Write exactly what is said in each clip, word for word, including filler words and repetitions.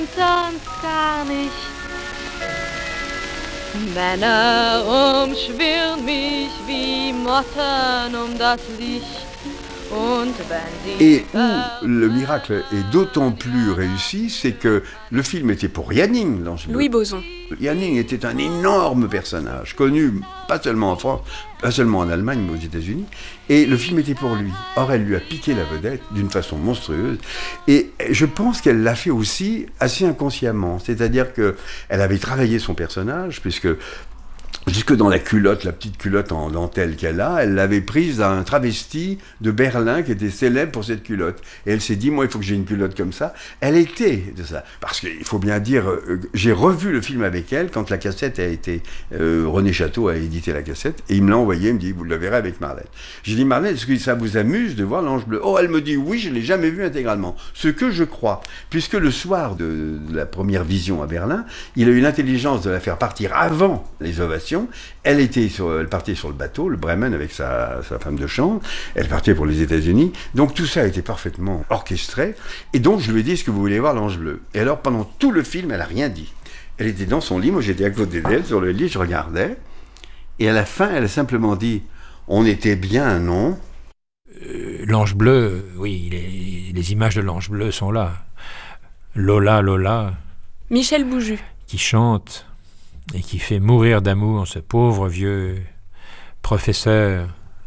Sonst gar nicht. Männer umschwirren mich wie Motten um das Licht. Et où le miracle est d'autant plus réussi, c'est que le film était pour Yanning, l'ange bleu. Louis Boson. Yanning était un énorme personnage, connu pas seulement en France, pas seulement en Allemagne, mais aux États-Unis. Et le film était pour lui. Or, elle lui a piqué la vedette d'une façon monstrueuse. Et je pense qu'elle l'a fait aussi assez inconsciemment. C'est-à-dire qu'elle avait travaillé son personnage, puisque jusque dans la culotte, la petite culotte en dentelle qu'elle a, elle l'avait prise d'un travesti de Berlin qui était célèbre pour cette culotte. Et elle s'est dit, moi, il faut que j'ai une culotte comme ça. Elle était de ça. Parce qu'il faut bien dire, euh, j'ai revu le film avec elle quand la cassette a été... Euh, René Château a édité la cassette, et il me l'a envoyé, il me dit, vous le verrez avec Marlène. J'ai dit, Marlène, est-ce que ça vous amuse de voir l'ange bleu? Oh, elle me dit, oui, je ne l'ai jamais vu intégralement. Ce que je crois, puisque le soir de, de la première vision à Berlin, il a eu l'intelligence de la faire partir avant les ovations. Elle, était sur, elle partait sur le bateau, le Bremen, avec sa, sa femme de chambre. Elle partait pour les États-Unis. Donc tout ça a été parfaitement orchestré. Et donc je lui ai dit, est-ce que vous voulez voir l'ange bleu? Et alors pendant tout le film, elle n'a rien dit. Elle était dans son lit, moi j'étais à côté d'elle, sur le lit, je regardais. Et à la fin, elle a simplement dit, on était bien, non? euh, L'ange bleu, oui, les, les images de l'ange bleu sont là. Lola, Lola. Michel Bouju. Qui chante et qui fait mourir d'amour ce pauvre vieux professeur,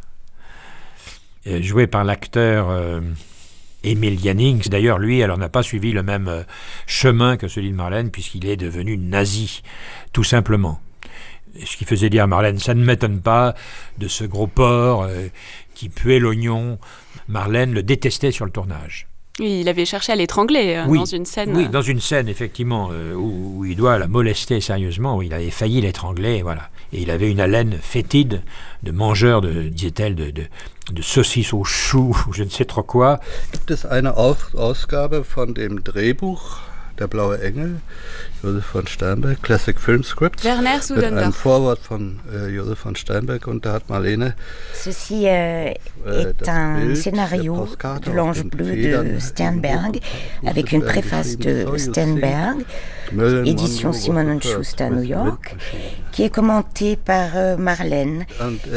joué par l'acteur euh, Emil Jannings. D'ailleurs, lui, alors n'a pas suivi le même euh, chemin que celui de Marlène, puisqu'il est devenu nazi, tout simplement. Ce qui faisait dire à Marlène, ça ne m'étonne pas de ce gros porc euh, qui puait l'oignon. Marlène le détestait sur le tournage. Oui, il avait cherché à l'étrangler euh, oui, dans une scène. Oui, dans une scène, effectivement, euh, où, où il doit la molester sérieusement, où il avait failli l'étrangler, voilà. Et il avait une haleine fétide de mangeur, de, disait-elle, de, de, de saucisses au chou, ou je ne sais trop quoi. Gibt es eine Auf- Ausgabe von dem Drehbuch Der blaue Engel, Josef von Sternberg, Classic Film Scripts, Werner mit Sudendorf. einem Vorwort von äh, Josef von Sternberg, und da hat Marlene Ceci euh, est un scénario de l'Ange bleu de Sternberg, avec une préface de Sternberg, édition Simon und Schuster New York, qui est commentée par euh, Marlène.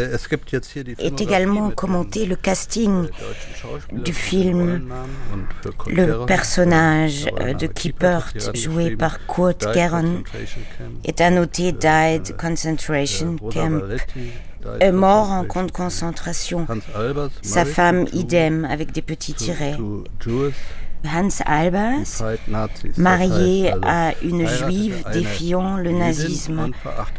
Est également commenté le casting du film, le personnage de Kiepert, joué par Kurt Gerron, est annoté Died Concentration Camp, est mort en camp de concentration. Sa femme, idem, avec des petits tirets. Hans Albers, marié à une juive défiant le nazisme.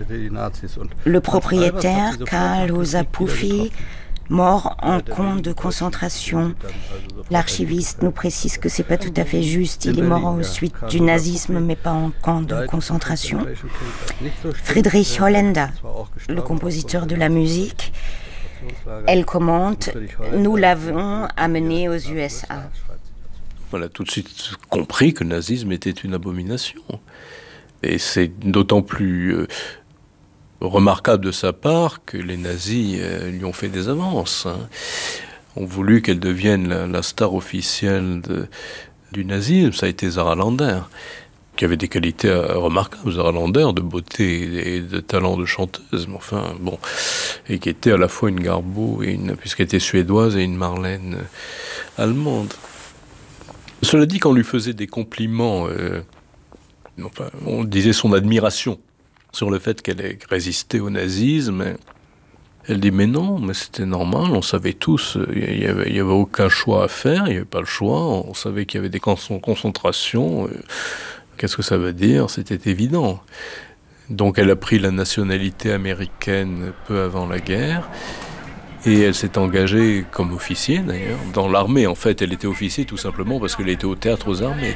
Le propriétaire, Karl Hoser Puffi, mort en camp de concentration. L'archiviste nous précise que c'est pas tout à fait juste. Il est mort ensuite du nazisme, mais pas en camp de concentration. Friedrich Holländer, le compositeur de la musique, elle commente « Nous l'avons amené aux U S A ». On a tout de suite compris que le nazisme était une abomination. Et c'est d'autant plus euh, remarquable de sa part que les nazis euh, lui ont fait des avances. Hein. Ont voulu qu'elle devienne la, la star officielle de, du nazisme. Ça a été Zara Lander, qui avait des qualités euh, remarquables, Zara Lander, de beauté et de talent de chanteuse, mais enfin, bon, et qui était à la fois une Garbo, et une, puisqu'elle était suédoise, et une Marlène euh, allemande. Cela dit, quand on lui faisait des compliments, euh, enfin, on disait son admiration sur le fait qu'elle ait résisté au nazisme, elle dit « mais non, mais c'était normal, on savait tous, il n'y avait, avait aucun choix à faire, il n'y avait pas le choix, on savait qu'il y avait des concentrations, euh, qu'est-ce que ça veut dire? C'était évident. » Donc elle a pris la nationalité américaine peu avant la guerre, et elle s'est engagée comme officier, d'ailleurs, dans l'armée. En fait, elle était officier tout simplement parce qu'elle était au théâtre aux armées.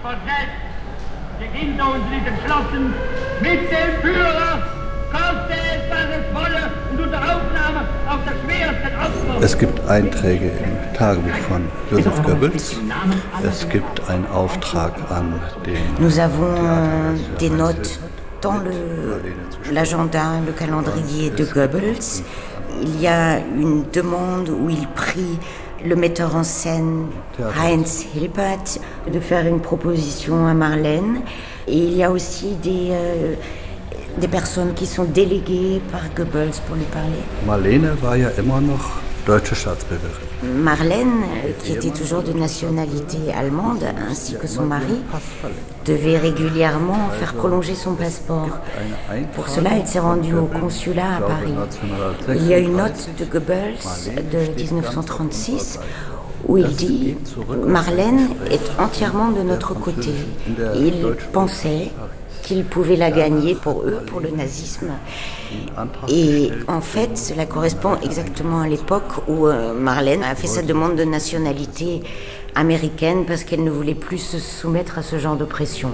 Es gibt Einträge im Tagebuch von Joseph Goebbels. Es gibt einen Auftrag an den... Nous avons euh, des notes dans le, l'agenda, le calendrier de Goebbels. Il y a une demande où il prie le metteur en scène Heinz Hilpert de faire une proposition à Marlène. Et il y a aussi des, euh, des personnes qui sont déléguées par Goebbels pour lui parler. Marlène war ja immer noch deutsche Staatsbürgerin. Marlène, qui était toujours de nationalité allemande, ainsi que son mari, devait régulièrement faire prolonger son passeport. Pour cela, elle s'est rendue au consulat à Paris. Il y a une note de Goebbels de dix-neuf cent trente-six où il dit « Marlène est entièrement de notre côté ». Il pensait qu'il pouvait la gagner pour eux, pour le nazisme. Et en fait, cela correspond exactement à l'époque où Marlène a fait sa demande de nationalité américaine parce qu'elle ne voulait plus se soumettre à ce genre de pression.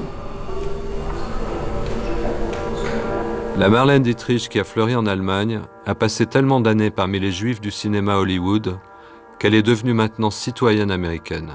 La Marlène Dietrich qui a fleuri en Allemagne a passé tellement d'années parmi les Juifs du cinéma Hollywood qu'elle est devenue maintenant citoyenne américaine.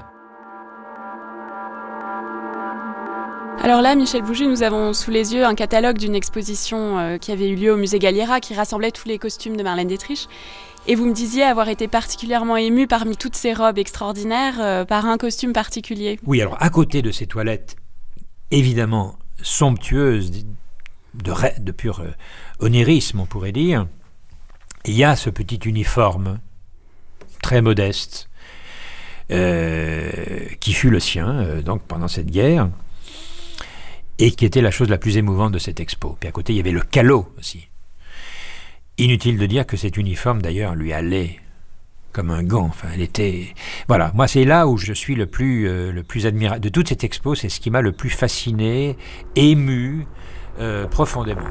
Alors là, Michel Bouju, nous avons sous les yeux un catalogue d'une exposition euh, qui avait eu lieu au musée Galliera, qui rassemblait tous les costumes de Marlène Dietrich. Et vous me disiez avoir été particulièrement ému parmi toutes ces robes extraordinaires euh, par un costume particulier. Oui, alors à côté de ces toilettes, évidemment somptueuses, de, de pur euh, onirisme, on pourrait dire, il y a ce petit uniforme très modeste euh, qui fut le sien euh, donc pendant cette guerre. Et qui était la chose la plus émouvante de cette expo. Puis à côté, il y avait le calot aussi. Inutile de dire que cet uniforme, d'ailleurs, lui allait comme un gant. Enfin, elle était... Voilà, moi, c'est là où je suis le plus, euh, le plus admirable. De toute cette expo, c'est ce qui m'a le plus fasciné, ému, euh, profondément.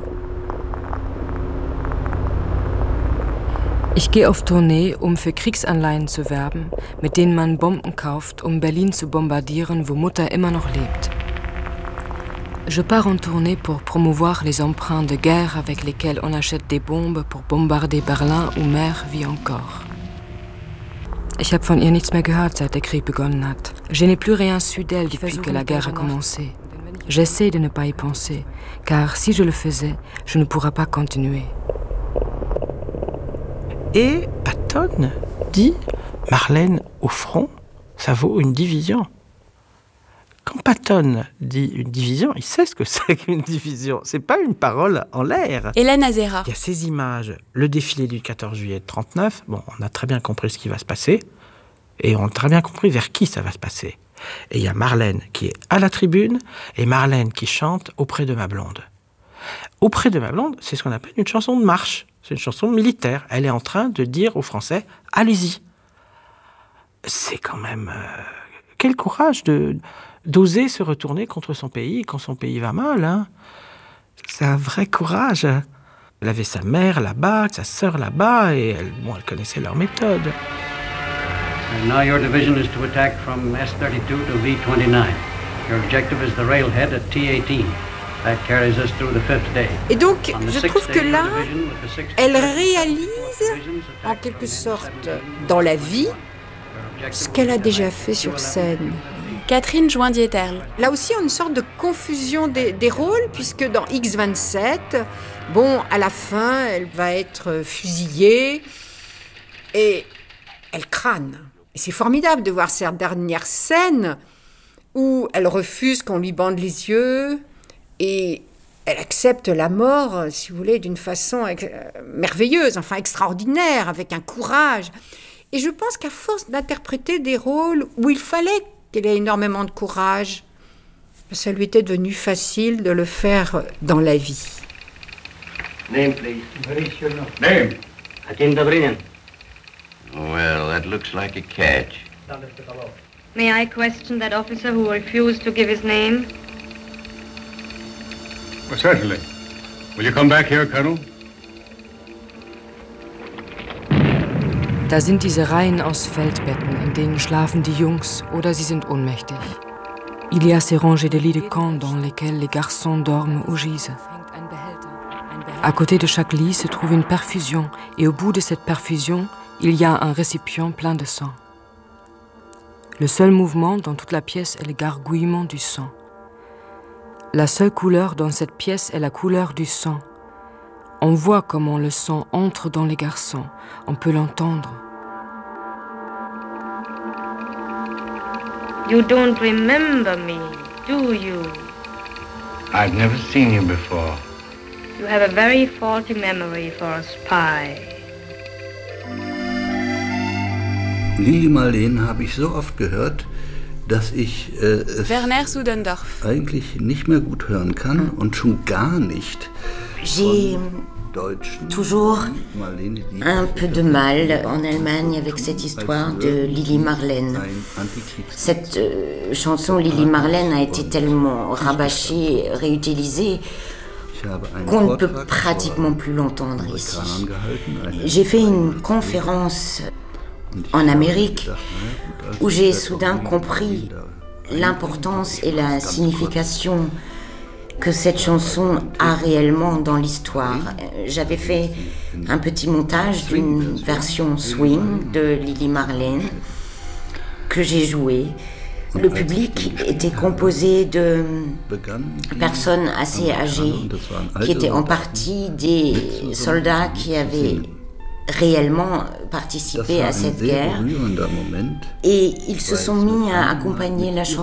Ich gehe auf Tournee, um für Kriegsanleihen zu werben, mit denen man Bomben kauft, um Berlin zu bombardieren, wo Mutter immer noch lebt. Je pars en tournée pour promouvoir les emprunts de guerre avec lesquels on achète des bombes pour bombarder Berlin où mère vit encore. Ich habe von ihr nichts mehr gehört, seit der Krieg begonnen hat. Je n'ai plus rien su d'elle depuis que la guerre a commencé. J'essaie de ne pas y penser, car si je le faisais, je ne pourrais pas continuer. Et Patton dit « Marlène au front, ça vaut une division ». Quand Patton dit une division, il sait ce que c'est qu'une division. C'est pas une parole en l'air. Hélène Azera. Il y a ces images, le défilé du quatorze juillet trente-neuf. Bon, on a très bien compris ce qui va se passer. Et on a très bien compris vers qui ça va se passer. Et il y a Marlène qui est à la tribune et Marlène qui chante Auprès de ma blonde. Auprès de ma blonde, c'est ce qu'on appelle une chanson de marche. C'est une chanson militaire. Elle est en train de dire aux Français, allez-y. C'est quand même... Euh, quel courage de... d'oser se retourner contre son pays quand son pays va mal. Hein. C'est un vrai courage. Elle avait sa mère là-bas, sa sœur là-bas, et elle, bon, elle connaissait leur méthode. And now your division is to attack from S thirty-two to V twenty-nine. Your objective is the railhead at T eighteen. That carries us through the fifth day. Et donc, je trouve que là, elle réalise, en quelque sorte, dans la vie, ce qu'elle a déjà fait sur scène. Catherine Joindieterle. Là aussi, on a une sorte de confusion des, des rôles, puisque dans X vingt-sept, bon, à la fin, elle va être fusillée et elle crâne. Et c'est formidable de voir cette dernière scène où elle refuse qu'on lui bande les yeux et elle accepte la mort, si vous voulez, d'une façon ex- merveilleuse, enfin extraordinaire, avec un courage. Et je pense qu'à force d'interpréter des rôles où il fallait qu'elle ait énormément de courage, ça lui était devenu facile de le faire dans la vie. Name, please. Name. Hakim Dobrinin. Well, that looks like a catch. May I question that officer who refused to give his name? Well, certainly. Will you come back here, Colonel? Da sind diese Reihen aus Feldbetten, in denen schlafen die Jungs oder sie sind ohnmächtig. Il y a ces rangées de lits de camp dans lesquels les garçons dorment ou gisent. À côté de chaque lit se trouve une perfusion et au bout de cette perfusion, il y a un récipient plein de sang. Le seul mouvement dans toute la pièce est le gargouillement du sang. La seule couleur dans cette pièce est la couleur du sang. On voit comment le sang entre dans les garçons, on peut l'entendre. You don't remember me, do you? I've never seen you before. You have a very faulty memory for a spy. Lili Marleen habe ich so oft gehört, dass ich äh, es Werner Sudendorf. eigentlich nicht mehr gut hören kann und schon gar nicht. J'ai toujours un peu de mal en Allemagne avec cette histoire de Lili Marleen. Cette euh, chanson Lili Marleen a été tellement rabâchée, réutilisée, qu'on ne peut pratiquement plus l'entendre ici. J'ai fait une conférence en Amérique où j'ai soudain compris l'importance et la signification que cette chanson a réellement dans l'histoire. J'avais fait un petit montage d'une version swing de Lili Marleen que j'ai joué. Le public était composé de personnes assez âgées qui étaient en partie des soldats qui avaient réellement participé à cette guerre et ils se sont mis à accompagner la chanson